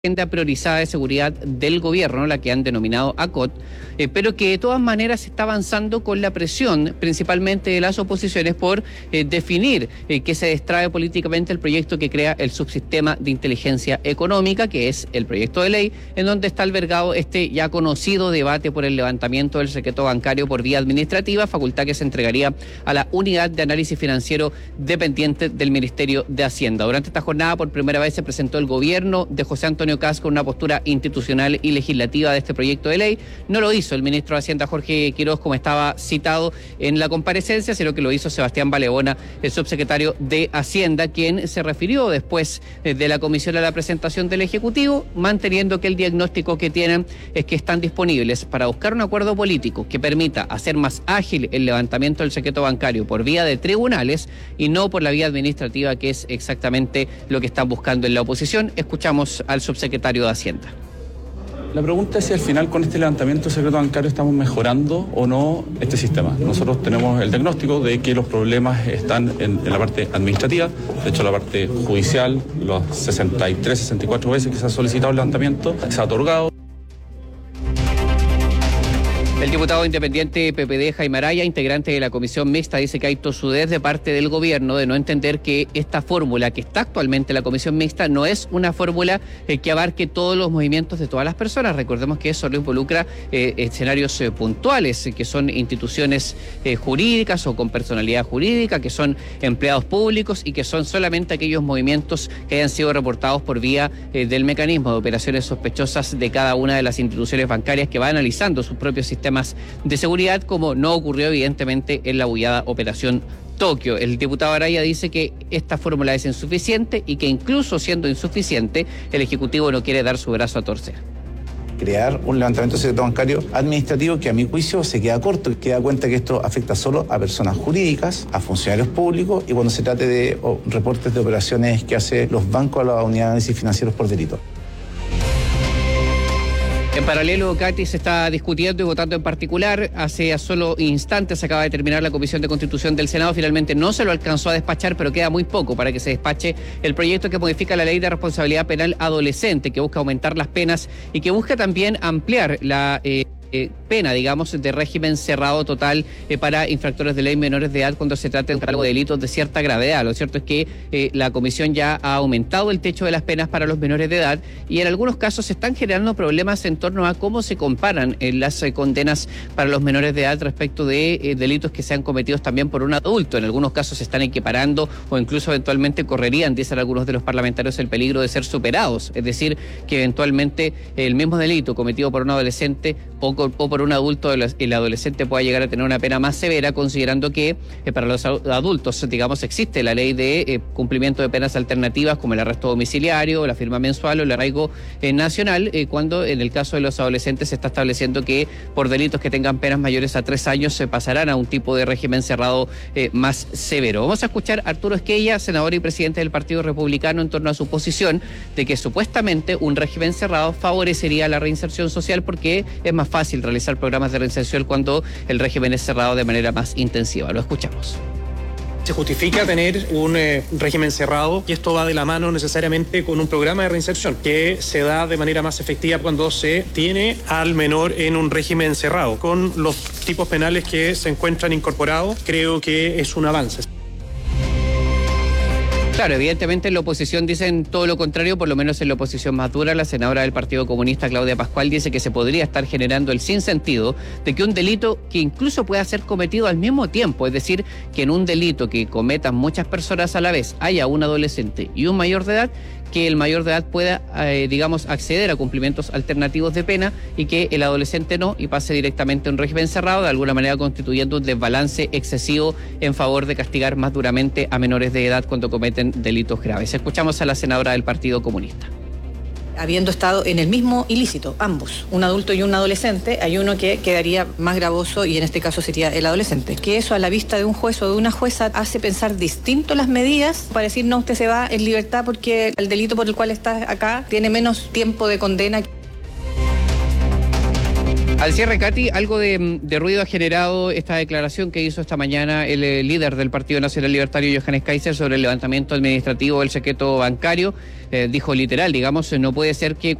agenda priorizada de seguridad del gobierno, la que han denominado ACOT, pero que de todas maneras se está avanzando con la presión principalmente de las oposiciones por definir que se destrabe políticamente el proyecto que crea el subsistema de inteligencia económica, que es el proyecto de ley, en donde está albergado este ya conocido debate por el levantamiento del secreto bancario por vía administrativa, facultad que se entregaría a la unidad de análisis financiero dependiente del Ministerio de Hacienda. Durante esta jornada, por primera vez se presentó el gobierno de José Antonio Kast con una postura institucional y legislativa de este proyecto de ley. No lo hizo el ministro de Hacienda, Jorge Quiroz, como estaba citado en la comparecencia, sino que lo hizo Sebastián Balebona, el subsecretario de Hacienda, quien se refirió después de la comisión a la presentación del Ejecutivo, manteniendo que el diagnóstico que tienen es que están disponibles para buscar un acuerdo político que permita hacer más ágil el levantamiento del secreto bancario por vía de tribunales y no por la vía administrativa, que es exactamente lo que están buscando en la oposición. Escuchamos al subsecretario de Hacienda. La pregunta es si al final con este levantamiento del secreto bancario estamos mejorando o no este sistema. Nosotros tenemos el diagnóstico de que los problemas están en la parte administrativa, de hecho la parte judicial, las 63, 64 veces que se ha solicitado el levantamiento, se ha otorgado. El diputado independiente PPD, Jaime Araya, integrante de la comisión mixta, dice que hay tosudez de parte del gobierno de no entender que esta fórmula que está actualmente en la comisión mixta no es una fórmula que abarque todos los movimientos de todas las personas. Recordemos que eso solo involucra escenarios puntuales, que son instituciones jurídicas o con personalidad jurídica, que son empleados públicos y que son solamente aquellos movimientos que hayan sido reportados por vía del mecanismo de operaciones sospechosas de cada una de las instituciones bancarias que va analizando sus propios sistemas de seguridad, como no ocurrió evidentemente en la bullada Operación Tokio. El diputado Araya dice que esta fórmula es insuficiente y que incluso siendo insuficiente, el Ejecutivo no quiere dar su brazo a torcer. Crear un levantamiento de secreto bancario administrativo que a mi juicio se queda corto y queda cuenta que esto afecta solo a personas jurídicas, a funcionarios públicos y cuando se trate de reportes de operaciones que hace los bancos a la unidad de análisis financieros por delito. En paralelo, Katy, se está discutiendo y votando en particular. Hace solo instantes acaba de terminar la Comisión de Constitución del Senado. Finalmente no se lo alcanzó a despachar, pero queda muy poco para que se despache el proyecto que modifica la Ley de Responsabilidad Penal Adolescente, que busca aumentar las penas y que busca también ampliar la pena, digamos, de régimen cerrado total para infractores de ley menores de edad cuando se trata de algo de delitos de cierta gravedad. Lo cierto es que la comisión ya ha aumentado el techo de las penas para los menores de edad y en algunos casos se están generando problemas en torno a cómo se comparan las condenas para los menores de edad respecto de delitos que sean cometidos también por un adulto. En algunos casos se están equiparando o incluso eventualmente correrían, dicen algunos de los parlamentarios, el peligro de ser superados. Es decir, que eventualmente el mismo delito cometido por un adolescente o por un adulto, el adolescente pueda llegar a tener una pena más severa, considerando que para los adultos, digamos, existe la ley de cumplimiento de penas alternativas como el arresto domiciliario, la firma mensual o el arraigo nacional, cuando en el caso de los adolescentes se está estableciendo que por delitos que tengan penas mayores a 3 años se pasarán a un tipo de régimen cerrado más severo. Vamos a escuchar a Arturo Esquella, senador y presidente del Partido Republicano, en torno a su posición de que supuestamente un régimen cerrado favorecería la reinserción social porque es más fácil realizar programas de reinserción cuando el régimen es cerrado de manera más intensiva. Lo escuchamos. Se justifica tener un régimen cerrado y esto va de la mano necesariamente con un programa de reinserción que se da de manera más efectiva cuando se tiene al menor en un régimen cerrado. Con los tipos penales que se encuentran incorporados, creo que es un avance. Claro, evidentemente en la oposición dicen todo lo contrario, por lo menos en la oposición más dura. La senadora del Partido Comunista, Claudia Pascual, dice que se podría estar generando el sinsentido de que un delito que incluso pueda ser cometido al mismo tiempo, es decir, que en un delito que cometan muchas personas a la vez haya un adolescente y un mayor de edad, que el mayor de edad pueda, digamos, acceder a cumplimientos alternativos de pena y que el adolescente no y pase directamente a un régimen cerrado, de alguna manera constituyendo un desbalance excesivo en favor de castigar más duramente a menores de edad cuando cometen delitos graves. Escuchamos a la senadora del Partido Comunista. Habiendo estado en el mismo ilícito, ambos, un adulto y un adolescente, hay uno que quedaría más gravoso y en este caso sería el adolescente. Que eso a la vista de un juez o de una jueza hace pensar distinto las medidas para decir no, usted se va en libertad porque el delito por el cual está acá tiene menos tiempo de condena. Al cierre, Katy, algo de ruido ha generado esta declaración que hizo esta mañana el líder del Partido Nacional Libertario, Johannes Kaiser, sobre el levantamiento administrativo del secreto bancario. Dijo literal, digamos, no puede ser que